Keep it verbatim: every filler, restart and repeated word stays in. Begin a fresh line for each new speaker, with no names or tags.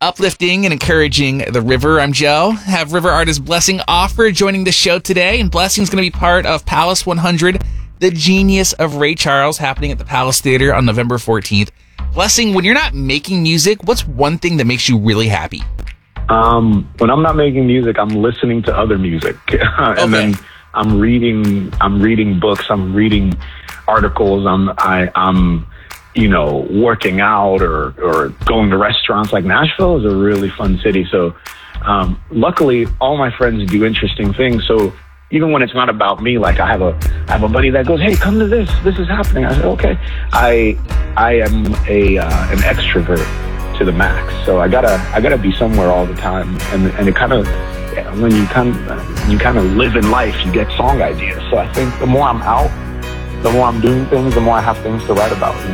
uplifting and encouraging the River. I'm Joe. Have River artist Blessing Offor joining the show today, and Blessing's going to be part of Palace one hundred, The Genius of Ray Charles, happening at the Palace Theater on November fourteenth. Blessing, when you're not making music, what's one thing that makes you really happy?
Um, when I'm not making music, I'm listening to other music, and
Okay.
then I'm reading. I'm reading books. I'm reading articles. I'm I, I'm you know working out or or going to restaurants. Like Nashville is a really fun city. So um, luckily, all my friends do interesting things. So even when it's not about me, like I have a I have a buddy that goes, "Hey, come to this. This is happening." I said, "Okay." I I am a uh, an extrovert to the max, so I gotta I gotta be somewhere all the time, and and it kind of when you kind of you kind of live in life, you get song ideas. So I think the more I'm out, the more I'm doing things, the more I have things to write about.